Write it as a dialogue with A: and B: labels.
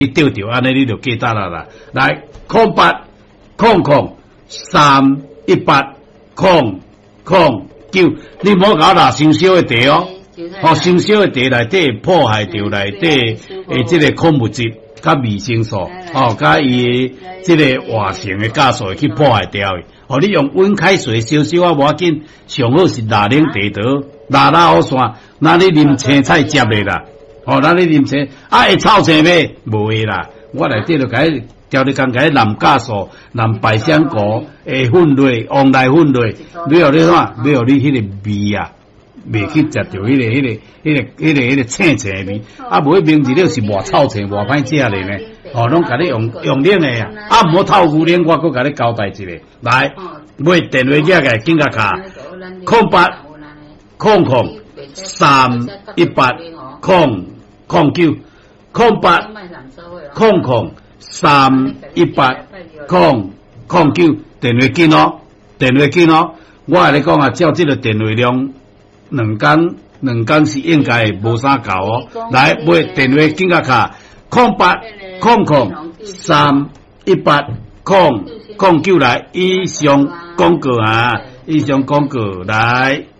A: 你钓着安尼你就记得啦。来08003809，你莫搞拿伤小的茶哦，伤小的茶内底破坏掉内底即个矿物质甲维生素，甲伊即个活性的酵素去破坏掉的。你用温开水烧烧啊，无要紧，上好是拿冷茶倒，拿好散，那你啉青菜汁的啦。那你啉青会臭青咩？无会啦，我内底就甲伊调你讲甲伊南酵素、南百香果粉类、黄内粉类，你互你啥？你互你迄个味啊，未去食着迄个青青的味。无迄名字了是偌臭青、偌歹食的呢。拢甲你用冷的啊，毋好透牛奶，我阁甲你交代一下。来，买电话寄个紧甲卡08003809，08003809，电话紧哦，我来讲啊，照这个电话量，两工是应该无啥够哦。来，买电话紧甲卡08003809来，以上广告来。